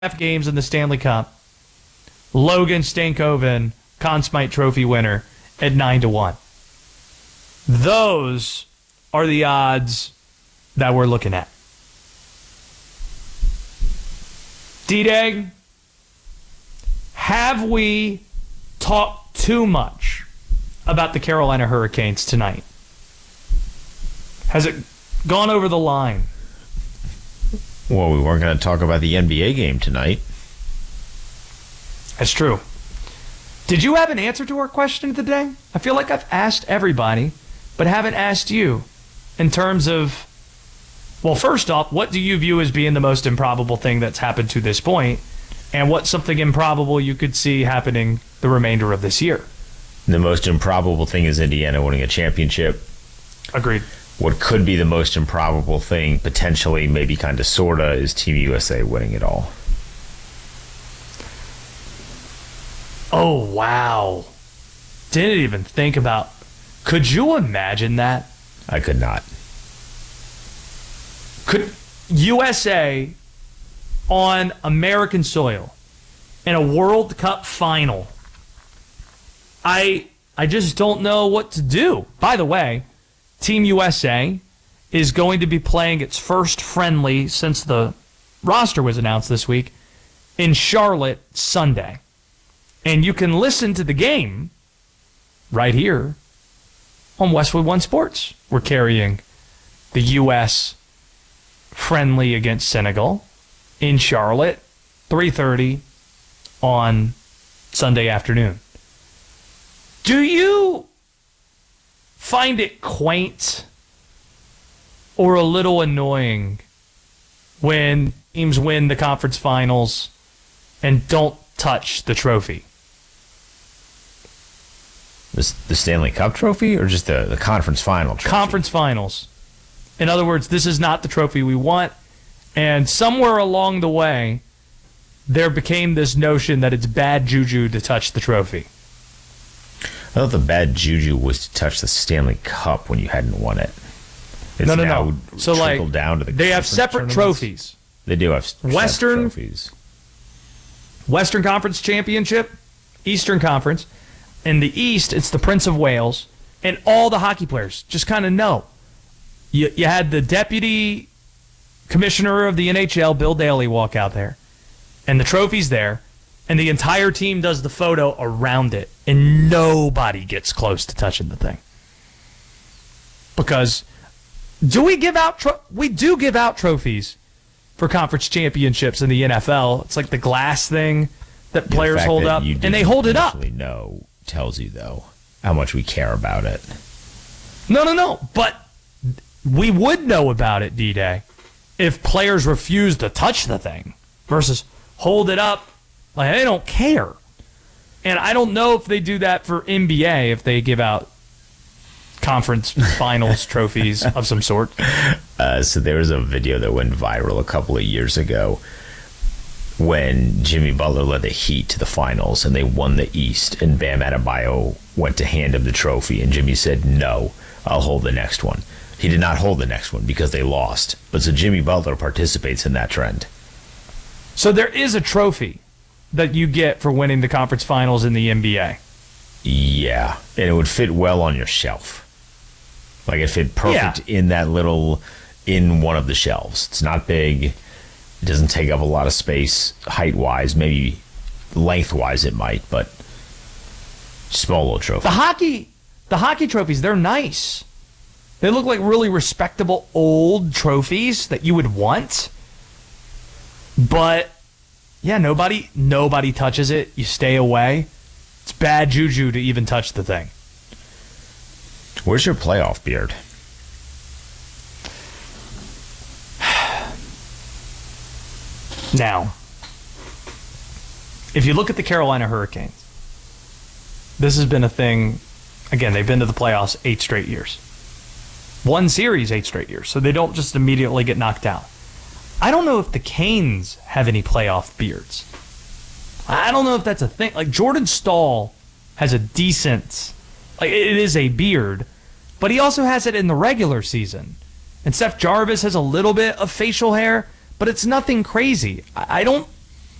games in the Stanley Cup. Logan Stankoven, Conn Smythe Trophy winner at 9-1. Those are the odds that we're looking at. D-Dag, have we talked too much about the Carolina Hurricanes tonight? Has it gone over the line? Well, we weren't going to talk about the NBA game tonight. That's true. Did you have an answer to our question of the day? I feel like I've asked everybody, but haven't asked you in terms of, well, first off, what do you view as being the most improbable thing that's happened to this point, and what's something improbable you could see happening the remainder of this year? The most improbable thing is Indiana winning a championship. Agreed. What could be the most improbable thing, potentially, maybe kind of, sorta, is Team USA winning it all. Oh, wow. Didn't even think about... Could you imagine that? I could not. Could USA on American soil in a World Cup final? I just don't know what to do. By the way, Team USA is going to be playing its first friendly since the roster was announced this week in Charlotte Sunday. And you can listen to the game right here on Westwood One Sports. We're carrying the U.S. friendly against Senegal in Charlotte, 3:30 on Sunday afternoon. Do you find it quaint or a little annoying when teams win the conference finals and don't touch the trophy? The Stanley Cup trophy or just the conference final trophy? Conference finals. In other words, this is not the trophy we want. And somewhere along the way, there became this notion that it's bad juju to touch the trophy. I thought the bad juju was to touch the Stanley Cup when you hadn't won it. It's No. So, like, down to the they have separate trophies. They do have Western trophies. Western Conference Championship, Eastern Conference. In the East, it's the Prince of Wales, and all the hockey players just kind of know. You had the deputy commissioner of the NHL, Bill Daly, walk out there, and the trophy's there, and the entire team does the photo around it, and nobody gets close to touching the thing. Because do we give out we do give out trophies for conference championships in the NFL. It's like the glass thing that players hold up, and they hold it up. No, tells you, though, how much we care about it. No. But we would know about it, D-Day, if players refuse to touch the thing versus hold it up. Like, they don't care. And I don't know if they do that for NBA, if they give out conference finals trophies of some sort. So there was a video that went viral a couple of years ago when Jimmy Butler led the Heat to the finals and they won the East, and Bam Adebayo went to hand him the trophy, and Jimmy said, "No, I'll hold the next one." He did not hold the next one because they lost. But so Jimmy Butler participates in that trend. So there is a trophy that you get for winning the conference finals in the NBA. Yeah, and it would fit well on your shelf. Like, it fit perfect in in one of the shelves. It's not big. It doesn't take up a lot of space height-wise. Maybe length-wise it might, but small little trophy. The hockey trophies, they're nice. They look like really respectable old trophies that you would want. But, yeah, nobody touches it. You stay away. It's bad juju to even touch the thing. Where's your playoff beard? Now, if you look at the Carolina Hurricanes, this has been a thing. Again, they've been to the playoffs 8 straight years. One series 8 straight years, so they don't just immediately get knocked out. I don't know if the Canes have any playoff beards. I don't know if that's a thing. Like, Jordan Staal has a decent, like, it is a beard, but he also has it in the regular season. And Seth Jarvis has a little bit of facial hair, but it's nothing crazy. I don't